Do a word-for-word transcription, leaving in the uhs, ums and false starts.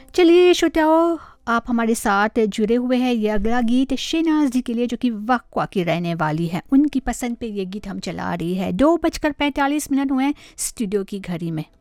चलिए श्रोताओं, आप हमारे साथ जुड़े हुए हैं। ये अगला गीत शहनाज जी के लिए, जो कि वक्वा की रहने वाली है, उनकी पसंद पे ये गीत हम चला रही है। दो बजकर पैंतालीस मिनट हुए हैं स्टूडियो की घड़ी में।